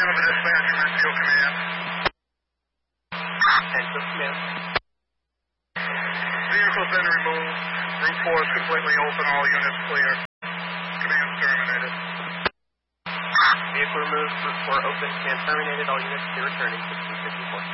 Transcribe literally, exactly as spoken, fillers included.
over dispatch from Enfield Command. Enfield Command. Vehicle's been removed. Route four is completely open. All units clear. Command terminated. Vehicle removed. Route four open. Command terminated. All units clear returning. sixteen fifty-four.